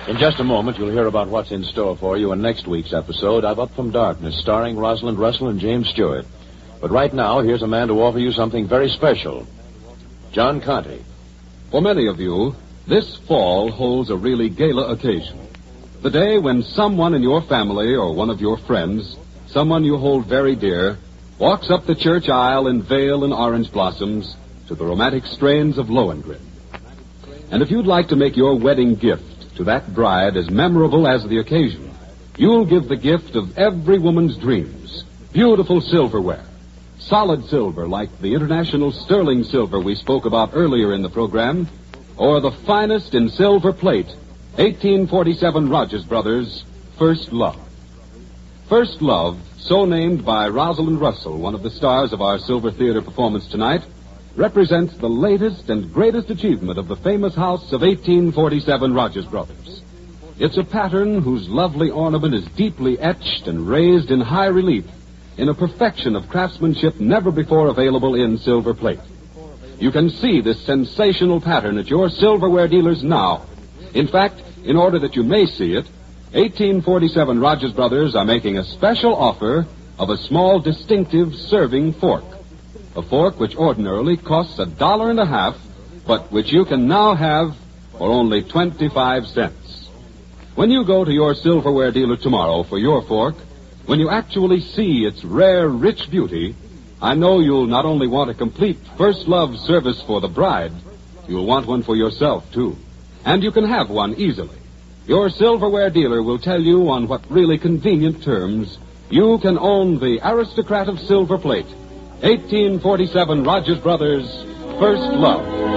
In just a moment, you'll hear about what's in store for you in next week's episode of Up From Darkness, starring Rosalind Russell and James Stewart. But right now, here's a man to offer you something very special. John Conte. For many of you, this fall holds a really gala occasion. The day when someone in your family or one of your friends, someone you hold very dear, walks up the church aisle in veil and orange blossoms to the romantic strains of Lohengrin. And if you'd like to make your wedding gift to that bride as memorable as the occasion, you'll give the gift of every woman's dreams, beautiful silverware, solid silver like the international sterling silver we spoke about earlier in the program, or the finest in silver plate, 1847 Rogers Brothers First Love. First Love, so named by Rosalind Russell, one of the stars of our Silver Theater performance tonight, represents the latest and greatest achievement of the famous house of 1847 Rogers Brothers. It's a pattern whose lovely ornament is deeply etched and raised in high relief in a perfection of craftsmanship never before available in silver plate. You can see this sensational pattern at your silverware dealers now. In fact, in order that you may see it, 1847 Rogers Brothers are making a special offer of a small distinctive serving fork. A fork which ordinarily costs $1.50, but which you can now have for only 25 cents. When you go to your silverware dealer tomorrow for your fork, when you actually see its rare, rich beauty, I know you'll not only want a complete First Love service for the bride, you'll want one for yourself, too. And you can have one easily. Your silverware dealer will tell you on what really convenient terms you can own the aristocrat of silver plate, 1847 Rogers Brothers First Love.